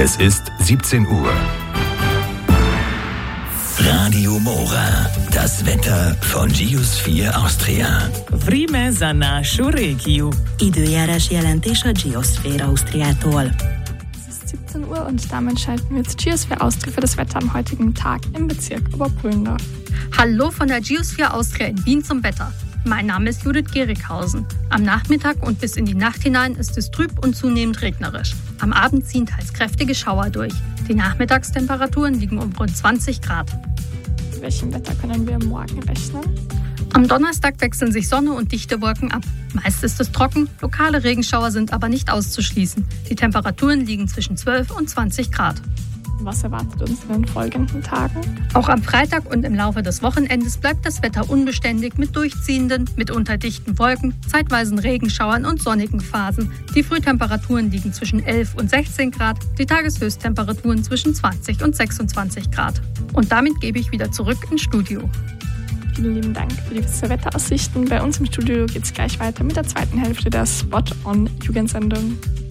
Es ist 17 Uhr. Radio Mora, das Wetter von Geosphere Austria. Vreme za našu regiju. Időjárás jelentés a Geosphere Austriától. Es ist 17 Uhr und damit schalten wir jetzt Geosphere Austria für das Wetter am heutigen Tag im Bezirk Oberpullendorf. Hallo von der Geosphere Austria in Wien zum Wetter. Mein Name ist Judith Gerichhausen. Am Nachmittag und bis in die Nacht hinein ist es trüb und zunehmend regnerisch. Am Abend ziehen teils kräftige Schauer durch. Die Nachmittagstemperaturen liegen um rund 20 Grad. Mit welchem Wetter können wir morgen rechnen? Am Donnerstag wechseln sich Sonne und dichte Wolken ab. Meist ist es trocken, lokale Regenschauer sind aber nicht auszuschließen. Die Temperaturen liegen zwischen 12 und 20 Grad. Was erwartet uns in den folgenden Tagen? Auch am Freitag und im Laufe des Wochenendes bleibt das Wetter unbeständig mit durchziehenden, mitunter dichten Wolken, zeitweisen Regenschauern und sonnigen Phasen. Die Frühtemperaturen liegen zwischen 11 und 16 Grad, die Tageshöchsttemperaturen zwischen 20 und 26 Grad. Und damit gebe ich wieder zurück ins Studio. Vielen lieben Dank für diese Wetteraussichten. Bei uns im Studio geht es gleich weiter mit der zweiten Hälfte der Spot-on-Jugendsendung.